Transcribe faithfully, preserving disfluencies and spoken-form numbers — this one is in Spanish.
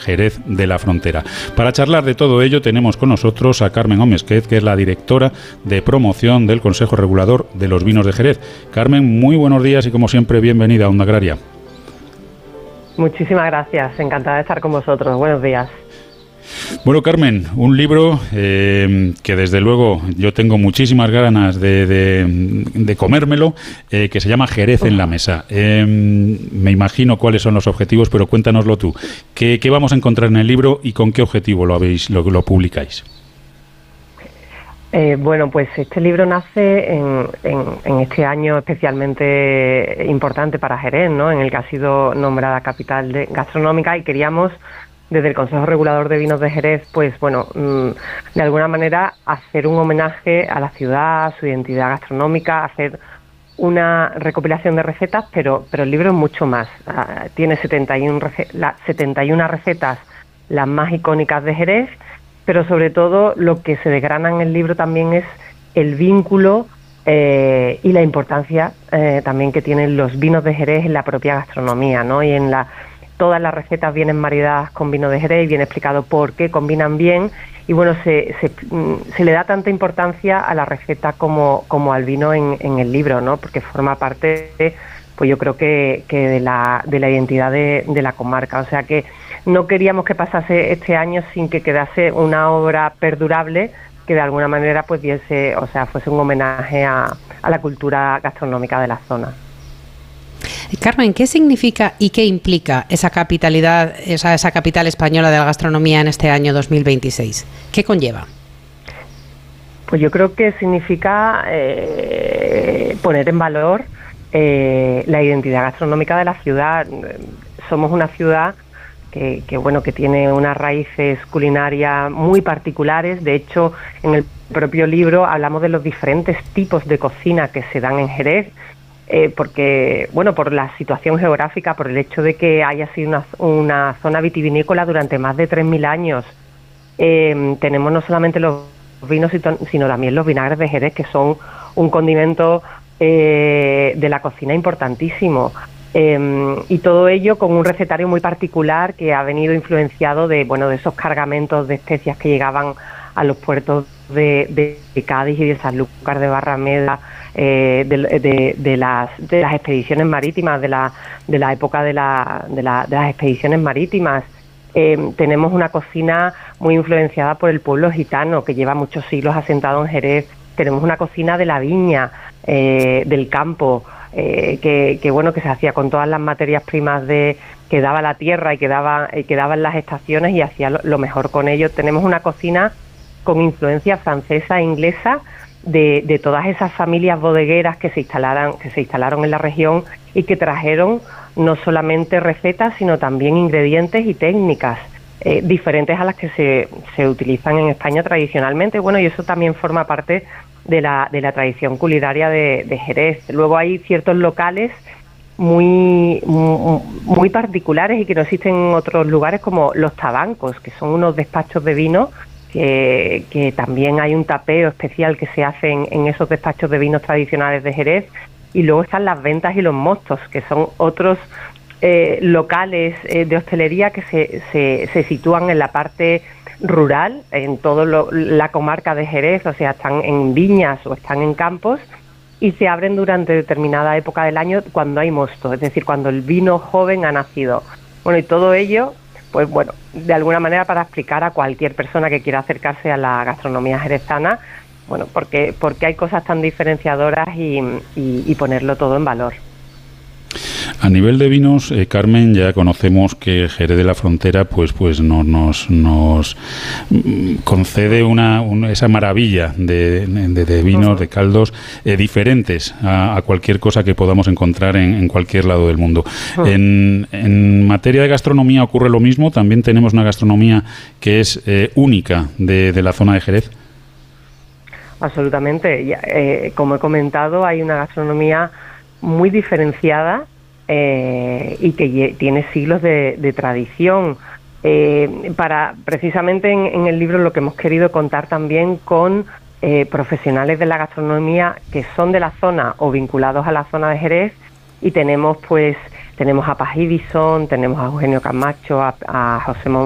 Jerez de la Frontera. Para charlar de todo ello tenemos con nosotros a Carmen Omesquet, que es la directora de promoción del Consejo Regulador de los Vinos de Jerez. Carmen, muy buenos días y como siempre bienvenida a Onda Agraria. Muchísimas gracias, encantada de estar con vosotros. Buenos días. Bueno, Carmen, un libro eh, que desde luego yo tengo muchísimas ganas de, de, de comérmelo, eh, que se llama Jerez en la Mesa. Eh, me imagino cuáles son los objetivos, pero cuéntanoslo tú. ¿Qué, qué vamos a encontrar en el libro y con qué objetivo lo habéis lo, lo publicáis? Eh, bueno, pues este libro nace en, en, en este año especialmente importante para Jerez, ¿no? En el que ha sido nombrada capital de, gastronómica, y queríamos, desde el Consejo Regulador de Vinos de Jerez, pues bueno, mmm, de alguna manera hacer un homenaje a la ciudad, a su identidad gastronómica, hacer una recopilación de recetas, pero, pero el libro es mucho más. Uh, tiene setenta y una, rece la, setenta y una recetas, las más icónicas de Jerez, pero sobre todo lo que se desgrana en el libro también es el vínculo eh, y la importancia eh, también que tienen los vinos de Jerez en la propia gastronomía, ¿no? Y en la todas las recetas vienen maridadas con vino de Jerez y viene explicado por qué combinan bien, y bueno, se, se, se le da tanta importancia a la receta como, como al vino en, en el libro, ¿no? Porque forma parte, pues yo creo que, que de, la, de la identidad de, de la comarca. O sea que no queríamos que pasase este año sin que quedase una obra perdurable que de alguna manera pues diese, o sea, fuese un homenaje a, a la cultura gastronómica de la zona. Carmen, ¿qué significa y qué implica esa capitalidad, esa, esa capital española de la gastronomía en este año dos mil veintiséis? ¿Qué conlleva? Pues yo creo que significa eh, poner en valor eh, la identidad gastronómica de la ciudad. Somos una ciudad que, que bueno, que tiene unas raíces culinarias muy particulares. De hecho, en el propio libro hablamos de los diferentes tipos de cocina que se dan en Jerez. Eh, porque, bueno, por la situación geográfica, por el hecho de que haya sido una, una zona vitivinícola durante más de tres mil años, eh, tenemos no solamente los vinos, sino también los vinagres de Jerez, que son un condimento eh, de la cocina importantísimo. Eh, y todo ello con un recetario muy particular que ha venido influenciado de, bueno, de esos cargamentos de especias que llegaban a los puertos de, de, de Cádiz y de Sanlúcar de Barrameda, eh, de, de, de, las, de las expediciones marítimas, de la, de la época de, la, de, la, de las expediciones marítimas. Eh, tenemos una cocina muy influenciada por el pueblo gitano, que lleva muchos siglos asentado en Jerez. Tenemos una cocina de la viña, eh, del campo, eh, que, que bueno, que se hacía con todas las materias primas de que daba la tierra y que, daba, y que daban las estaciones, y hacía lo, lo mejor con ello. Tenemos una cocina con influencia francesa e inglesa de, de todas esas familias bodegueras que se instalaron, que se instalaron en la región y que trajeron no solamente recetas, sino también ingredientes y técnicas eh, diferentes a las que se, se utilizan en España tradicionalmente. Bueno, y eso también forma parte de la, de la tradición culinaria de, de Jerez. Luego hay ciertos locales muy, muy, muy particulares y que no existen en otros lugares, como los tabancos, que son unos despachos de vino Que, que también hay un tapeo especial que se hace en, en esos despachos de vinos tradicionales de Jerez. Y luego están las ventas y los mostos, que son otros eh, locales eh, de hostelería que se, se, se sitúan en la parte rural, en toda la comarca de Jerez, o sea, están en viñas o están en campos, y se abren durante determinada época del año cuando hay mosto, es decir, cuando el vino joven ha nacido. Bueno, y todo ello, pues bueno, de alguna manera para explicar a cualquier persona que quiera acercarse a la gastronomía jerezana, bueno, porque, porque hay cosas tan diferenciadoras y, y, y ponerlo todo en valor. A nivel de vinos, eh, Carmen, ya conocemos que Jerez de la Frontera pues pues no, nos nos concede una, una esa maravilla de, de, de vinos, uh-huh. de caldos eh, diferentes a, a cualquier cosa que podamos encontrar en, en cualquier lado del mundo. Uh-huh. En, en materia de gastronomía ocurre lo mismo. También tenemos una gastronomía que es eh, única de, de la zona de Jerez. Absolutamente. Ya, eh, como he comentado, hay una gastronomía muy diferenciada eh, y que tiene siglos de, de tradición. Eh, para precisamente en, en el libro lo que hemos querido contar también con eh, profesionales de la gastronomía que son de la zona o vinculados a la zona de Jerez, y tenemos pues tenemos a Paz Ibison, tenemos a Eugenio Camacho, a, a José